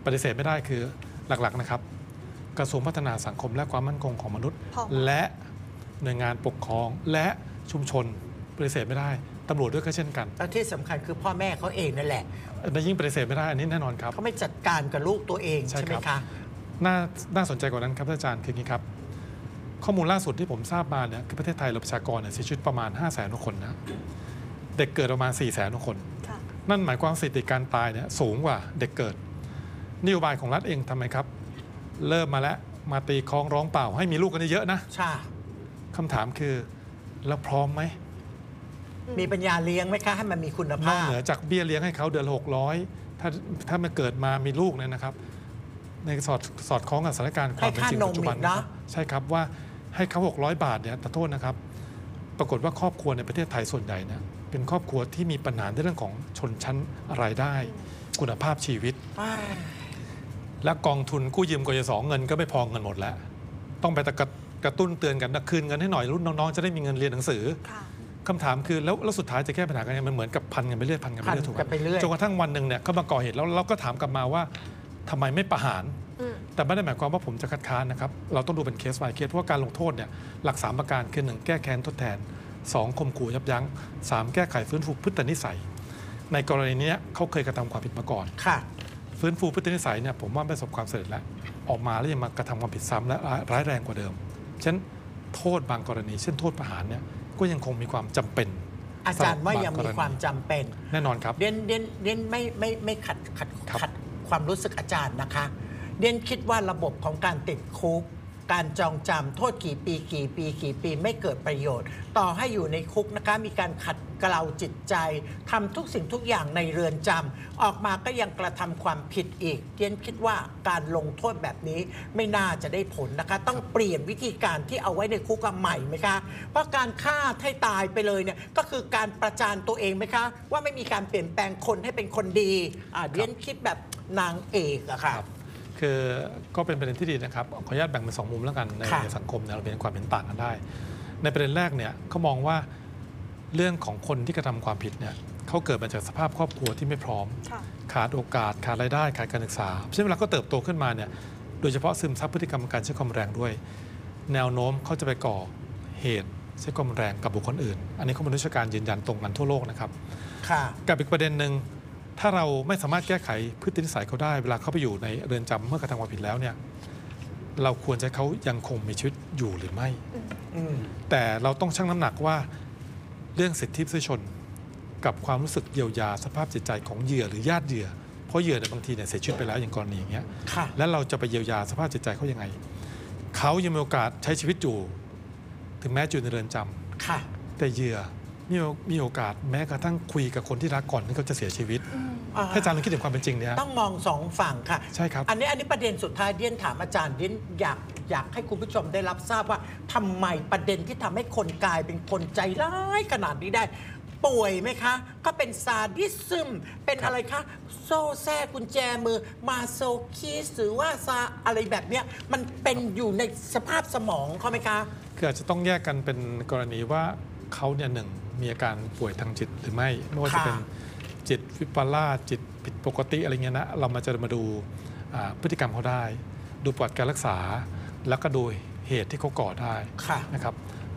ฏิเสธไม่ได้คือหลักๆนะครับกระทรวงพัฒนาสังคมและความมั่นคงของมนุษย์และหน่วยงานปกครองและชุมชนปฏิเสธไม่ได้ตำรวจด้วยก็เช่นกันและที่สำคัญคือพ่อแม่เขาเองนั่นแหละแต่ยิ่งปฏิเสธไม่ได้อันนี้แน่นอนครับเขาไม่จัดการกับลูกตัวเองใช่ไหมคะน่าสนใจกว่านั้นครับอาจารย์คืออย่างนี้ครับข้อมูลล่าสุดที่ผมทราบมาเนี่ยคือประเทศไทยเราประชากรเสียชีวิตประมาณ 500,000 คนนะเด็กเกิดประมาณ 400,000 คนนั่นหมายความสถิติการตายเนี่ยสูงกว่าเด็กเกิดนโยบายของรัฐเองทำไมครับเริ่มมาแล้วมาตีคล้องร้องเปล่าให้มีลูกกันเยอะๆนะใช่คำถามคือแล้วพร้อมไหมมีปัญญาเลี้ยงไหมคะให้มันมีคุณภาพนอกเหนือจากเบี้ยเลี้ยงให้เขาเดือนละ600ถ้ามันเกิดมามีลูกเนี่ยนะครับในสอดคล้องกับสถานการณ์ความเป็นจริงปัจจุบันนะใช่ครับว่าให้เขา600 บาทเนี่ยขอโทษนะครับปรากฏว่าครอบครัวในประเทศไทยส่วนใหญ่เนี่ยเป็นครอบครัวที่มีปัญหาในเรื่องของชนชั้นรายได้คุณภาพชีวิตและกองทุนกู้ยืมกยศเงินก็ไม่พอเงินหมดแล้วต้องไปกระตุ้นเตือนกันคืนเงินให้หน่อยรุ่นน้องๆจะได้มีเงินเรียนหนังสือคำถามคือแล้วสุดท้ายจะแก้ปัญหากันยังไงมันเหมือนกับพันกันไปเรื่อยถูกไหมจนกระทั่งวันหนึ่งเนี่ยเขามาก่อเหตุแล้วเราก็ถามกลับมาว่าทำไมไม่ประหารแต่ไม่ได้หมายความว่าผมจะคัดค้านนะครับเราต้องดูเป็นเคส by เคสเพราะว่าการลงโทษเนี่ยหลัก3 ประการคือ 1 แก้แค้นทดแทน2 ข่มขู่ยับยั้ง3 แก้ไขฟื้นฟูพฤตินิสัยในกรณีนี้เขาเคยกระทำความผิดมาก่อนฟื้นฟูพฤตินิสัยเนี่ยผมว่าไม่ประสบความสำเร็จแล้วออกมาแล้วยังมากระทำความผิดซ้ำและร้ายแรงกว่าเดิมฉะนั้นโทษบางกรณีเช่นโทษประหารเนี่ยก็ยังคงมีความจำเป็นอาจารย์ว่ายังมีความจำเป็นแน่นอนครับเรียนไม่ขัดความรู้สึกอาจารย์นะคะเรียนคิดว่าระบบของการติดคุกการจองจำโทษกี่ปีไม่เกิดประโยชน์ต่อให้อยู่ในคุกนะคะมีการขัดเกลาจิตใจทำทุกสิ่งทุกอย่างในเรือนจำออกมาก็ยังกระทำความผิดอีกเรียนคิดว่าการลงโทษแบบนี้ไม่น่าจะได้ผลนะคะต้องเปลี่ยนวิธีการที่เอาไว้ในคุกใหม่ไหมคะเพราะการฆ่าให้ตายไปเลยเนี่ยก็คือการประจานตัวเองไหมคะว่าไม่มีการเปลี่ยนแปลงคนให้เป็นคนดีเรียนคิดแบบนางเอกอะค่ะคือก็เป็นประเด็นที่ดีนะครับขออนุญาตแบ่งเป็น2 มุมแล้วกันในสังคมเราเป็นความเห็นต่างกันได้ในประเด็นแรกเนี่ยเขามองว่าเรื่องของคนที่กระทำความผิดเนี่ยเขาเกิดมาจากสภาพครอบครัวที่ไม่พร้อมขาดโอกาสขาดรายได้ขาดการศึกษาเช่นเวลาเขาเติบโตขึ้นมาเนี่ยโดยเฉพาะซึมซับพฤติกรรมการใช้ความแรงด้วยแนวโน้มเขาจะไปก่อเหตุใช้ความแรงกับบุคคลอื่นอันนี้ข้อมูลวิชาการยืนยันตรงกันทั่วโลกนะครับกับอีกประเด็นหนึ่งถ้าเราไม่สามารถแก้ไขพฤตินิสัยเขาได้เวลาเขาไปอยู่ในเรือนจำเมื่อกระทำความผิดแล้วเนี่ยเราควรจะเขายังคงมีชีวิตอยู่หรือไม่แต่เราต้องชั่งน้ำหนักว่าเรื่องสิทธิมนุษยชนกับความรู้สึกเยียวยาสภาพจิตใจของเหยื่อหรือญาติเหยื่อเพราะเหยื่อเนี่ยบางทีเนี่ยเสียชีวิตไปแล้วอย่างกรณีอย่างเงี้ยแล้วเราจะไปเยียวยาสภาพจิตใจเขายังไงเขายังมีโอกาสใช้ชีวิตอยู่ถึงแม้อยู่ในเรือนจำแต่เหยื่อมีโอกาสแม้กระทั่งคุยกับคนที่รักก่อนที่เขาจะเสียชีวิตให้อาจารย์ลองคิดถึงความเป็นจริงเนี่ยต้องมอง2 ฝั่งค่ะใช่ครับอันนี้ประเด็นสุดท้ายเดียนถามอาจารย์เดียนอยากให้คุณผู้ชมได้รับทราบว่าทำไมประเด็นที่ทำให้คนกลายเป็นคนใจร้ายขนาดนี้ได้ป่วยไหมคะก็เป็นซาดิซึมเป็นอะไรคะโซ่แทรกกุญแจมือมาโซคีสหรือว่าอะไรแบบเนี้ยมันเป็นอยู่ในสภาพสมองเขาไหมคะคืออาจจะต้องแยกกันเป็นกรณีว่าเขาเนี่ย1มีอาการป่วยทางจิตหรือไม่ไม่ว่าจะเป็นจิตวิปลาสจิตผิดปกติอะไรเงี้ยนะเราจะมาดูพฤติกรรมเขาได้ดูประวัติการรักษาแล้วก็ดูเหตุที่เขาก่อได้นะครับ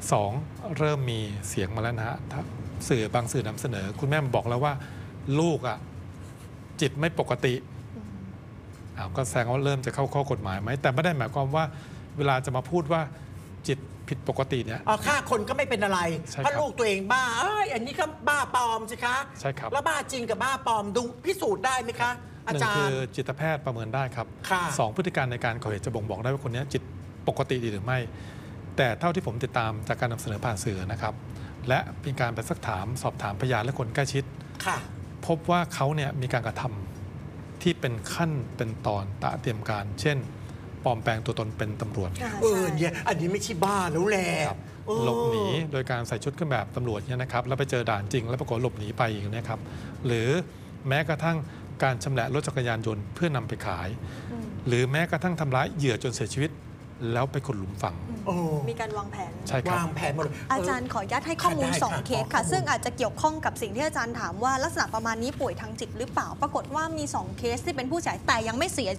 2เริ่มมีเสียงมาแล้วนะฮะสื่อบางสื่อนำเสนอคุณแม่มาบอกแล้วว่าลูกจิตไม่ปกติก็แสดงว่าเริ่มจะเข้าข้อกฎหมายไหมแต่ไม่ได้หมายความว่าเวลาจะมาพูดว่าจิตผิดปกติเนี่ยฆ่าคนก็ไม่เป็นอะไรถ้าลูกตัวเองบ้าอันนี้ก็บ้าปลอมสิคะใช่ครับแล้วบ้าจริงกับบ้าปลอมดูพิสูจน์ได้ไหมคะอาจารย์คือจิตแพทย์ประเมินได้ครับ2พฤติการในการก่อเหตุจะบ่งบอกได้ว่าคนนี้จิตปกติดีหรือไม่แต่เท่าที่ผมติดตามจากการนำเสนอผ่านสื่อนะครับและเป็นการไปซักถามสอบถามพยานและคนใกล้ชิดพบว่าเขาเนี่ยมีการกระทำที่เป็นขั้นเป็นตอนเตรียมการเช่นปลอมแปลงตัวตนเป็นตำรวจเนี่ยอันนี้ไม่ใช่บ้าแล้วแหละหลบหนีโดยการใส่ชุดเครื่องแบบตำรวจเนี่ยนะครับแล้วไปเจอด่านจริงแล้วปรากฏหลบหนีไปอย่างนี้ครับหรือแม้กระทั่งการชำแหละรถจักรยานยนต์เพื่อนำไปขายหรือแม้กระทั่งทำร้ายเหยื่อจนเสียชีวิตแล้วไปขุดหลุมฝังมีการวางแผนใช่ครับวางแผนหมดอาจารย์ขออนุญาตให้ข้อมูล2 เคสค่ะซึ่งอาจจะเกี่ยวข้องกับสิ่งที่อาจารย์ถามว่าลักษณะประมาณนี้ป่วยทางจิตหรือเปล่าปรากฏว่ามี2 เคสที่เป็นผู้เสียหายแต่ยังไม่เสีย